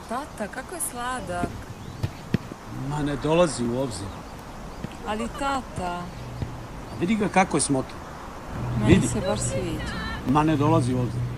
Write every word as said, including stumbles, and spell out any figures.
Tata, kako je sladak. Ma ne dolazi u obzir. Ali tata... A vidi ga kako je smotan. Meni se baš sviđa. Ma ne dolazi u obzir.